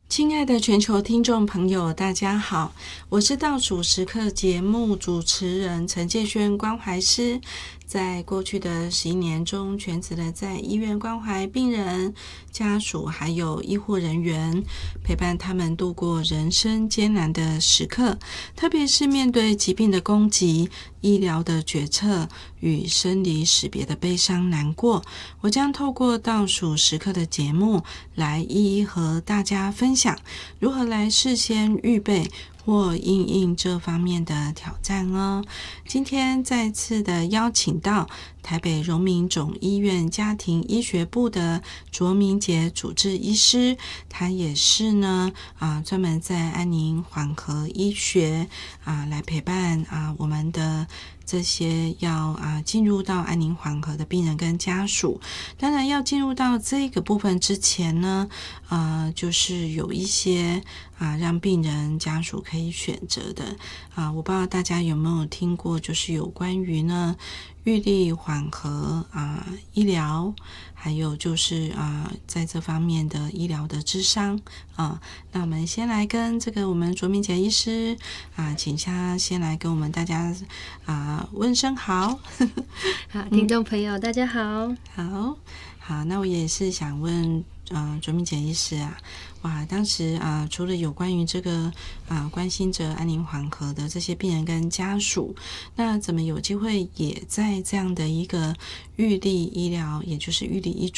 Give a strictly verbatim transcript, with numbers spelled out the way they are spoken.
亲爱的全球听众朋友，大家好，我是倒数时刻节目主持人陈介轩关怀师。在过去的十一年中，全职的在医院关怀病人、家属还有医护人员，陪伴他们度过人生艰难的时刻，特别是面对疾病的攻击、医疗的决策与生离死别的悲伤难过，我将透过倒数时刻的节目来一一和大家分享如何来事先预备或因应这方面的挑战哦。今天再次的邀请到台北荣民总医院家庭医学部的卓明杰主治医师，他也是呢啊专门在安宁缓和医学啊来陪伴啊我们的这些要啊进入到安宁缓和的病人跟家属。当然要进入到这个部分之前呢，呃，就是有一些啊让病人家属可以选择的啊，我不知道大家有没有听过，就是有关于呢预立缓和啊医疗，还有就是啊在这方面的医疗的咨商啊。那我们先来跟这个我们卓明杰医师啊，请他先来跟我们大家啊问声好。 好，听众朋友、嗯、大家好。 好好，那我也是想问呃卓明杰医师啊，哇，当时啊、呃、除了有关于这个啊、呃、关心着安宁缓和的这些病人跟家属，那怎么有机会也在这样的一个预立医疗，也就是预立医